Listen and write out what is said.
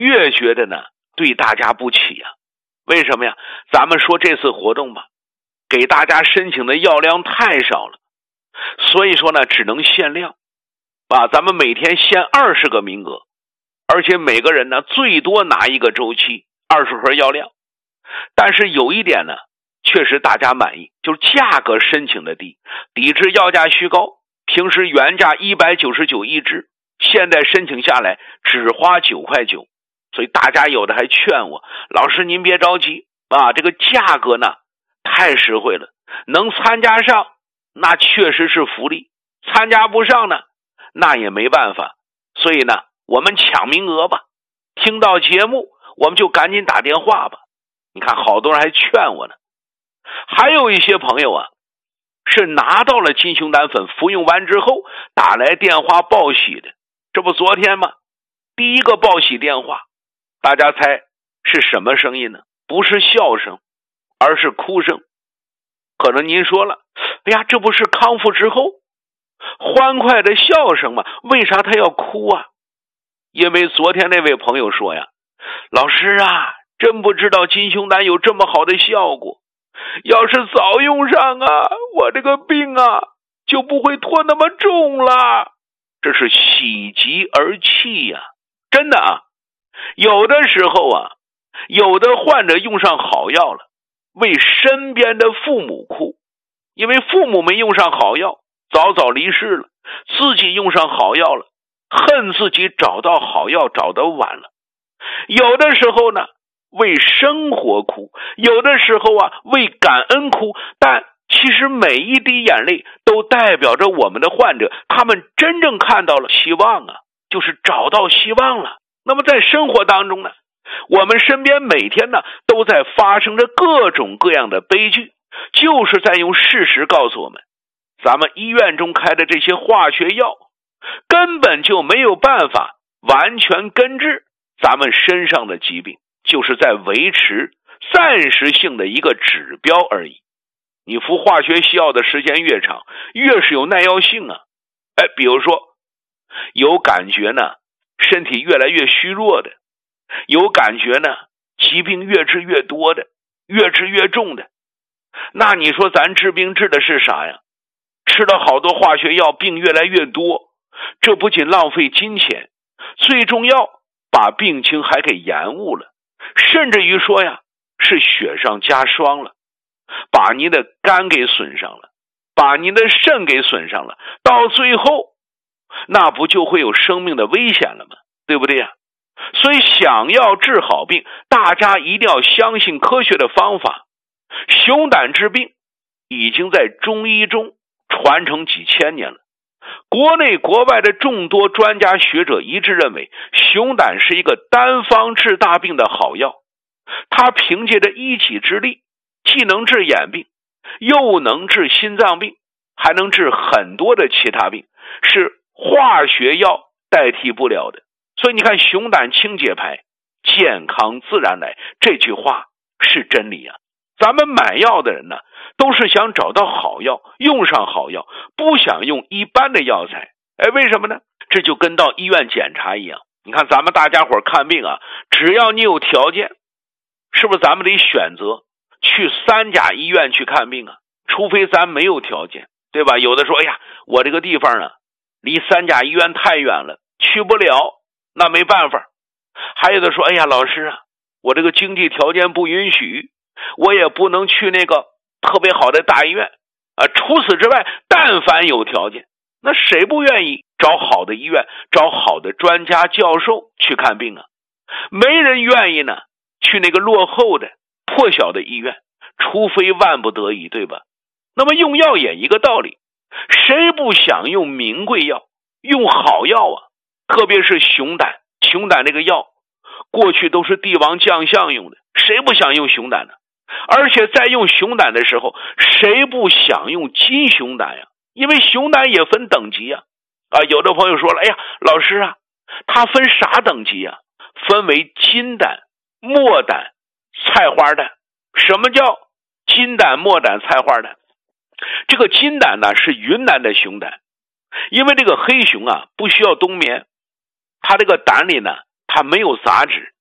越觉得呢对大家不起呀。为什么呀？咱们说这次活动吧，给大家申请的药量太少了，所以说呢只能限量咱们每天限20个名额，而且每个人呢最多拿一个周期20盒药量。但是有一点呢确实大家满意，就是价格申请的低，抵制药价虚高，平时原价199一支，现在申请下来只花9块9。所以大家有的还劝我，老师您别着急这个价格呢太实惠了，能参加上那确实是福利，参加不上呢那也没办法。所以呢我们抢名额吧，听到节目我们就赶紧打电话吧。你看好多人还劝我呢。还有一些朋友是拿到了金熊胆粉，服用完之后打来电话报喜的，这不昨天吗？第一个报喜电话，大家猜是什么声音呢？不是笑声，而是哭声。可能您说了，哎呀，这不是康复之后欢快的笑声吗？为啥他要哭啊？因为昨天那位朋友说呀，老师真不知道金熊胆有这么好的效果，要是早用上我这个病就不会拖那么重了。这是喜极而泣呀，真的有的时候有的患者用上好药了，为身边的父母哭，因为父母没用上好药，早早离世了，自己用上好药了，恨自己找到好药找得晚了。有的时候呢为生活哭，有的时候为感恩哭，但其实每一滴眼泪都代表着我们的患者，他们真正看到了希望就是找到希望了。那么在生活当中呢，我们身边每天呢都在发生着各种各样的悲剧，就是在用事实告诉我们，咱们医院中开的这些化学药根本就没有办法完全根治咱们身上的疾病，就是在维持暂时性的一个指标而已。你服化学药的时间越长，越是有耐药性比如说有感觉呢身体越来越虚弱的，有感觉呢疾病越治越多的，越治越重的，那你说咱治病治的是啥呀？吃了好多化学药，病越来越多，这不仅浪费金钱，最重要把病情还给延误了，甚至于说是雪上加霜了，把您的肝给损伤了，把您的肾给损伤了，到最后那不就会有生命的危险了吗？对不对呀？所以想要治好病，大家一定要相信科学的方法。熊胆治病已经在中医中传承几千年了，国内国外的众多专家学者一致认为，熊胆是一个单方治大病的好药。它凭借着一己之力，既能治眼病，又能治心脏病，还能治很多的其他病，是化学药代替不了的。所以你看，熊胆清洁牌，健康自然来，这句话是真理咱们买药的人呢，都是想找到好药，用上好药，不想用一般的药材。为什么呢？这就跟到医院检查一样。你看咱们大家伙看病只要你有条件，是不是咱们得选择去3甲医院去看病除非咱没有条件，对吧？有的说，哎呀，我这个地方离3甲医院太远了，去不了，那没办法。还有的说，哎呀，老师我这个经济条件不允许，我也不能去那个特别好的大医院除此之外，但凡有条件，那谁不愿意找好的医院，找好的专家教授去看病没人愿意呢去那个落后的破小的医院，除非万不得已，对吧？那么用药也一个道理，谁不想用名贵药，用好药特别是熊胆这个药过去都是帝王将相用的，谁不想用熊胆呢？而且在用熊胆的时候，谁不想用金熊胆呀？因为熊胆也分等级有的朋友说了，哎呀，老师它分啥等级分为金胆、墨胆、菜花胆。什么叫金胆、墨胆、菜花胆？这个金胆呢是云南的熊胆，因为这个黑熊不需要冬眠，它这个胆里呢它没有杂质，